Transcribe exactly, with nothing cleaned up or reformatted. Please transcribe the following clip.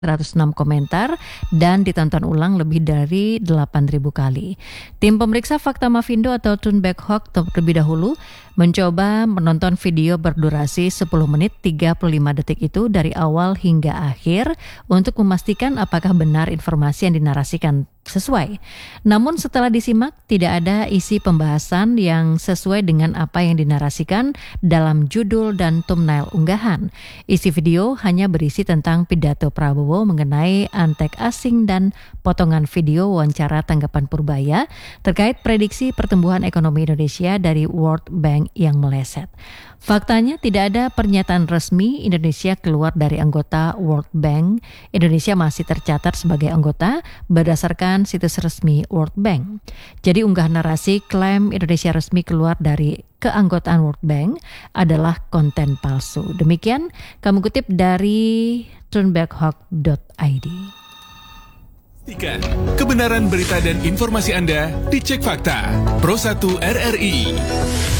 seratus enam komentar dan ditonton ulang lebih dari delapan ribu kali. Tim pemeriksa fakta Mavindo atau Tunback Hawk terlebih dahulu mencoba menonton video berdurasi sepuluh menit tiga puluh lima detik itu dari awal hingga akhir untuk memastikan apakah benar informasi yang dinarasikan sesuai. Namun setelah disimak, tidak ada isi pembahasan yang sesuai dengan apa yang dinarasikan dalam judul dan thumbnail unggahan. Isi video hanya berisi tentang pidato Prabowo mengenai antek asing dan potongan video wawancara tanggapan Purbaya terkait prediksi pertumbuhan ekonomi Indonesia dari World Bank yang meleset. Faktanya tidak ada pernyataan resmi Indonesia keluar dari anggota World Bank. Indonesia masih tercatat sebagai anggota berdasarkan situs resmi World Bank. Jadi unggah narasi klaim Indonesia resmi keluar dari keanggotaan World Bank adalah konten palsu. Demikian kami kutip dari tunback hawk dot i d. Pastikan kebenaran berita dan informasi Anda dicek fakta. Pro satu R R I.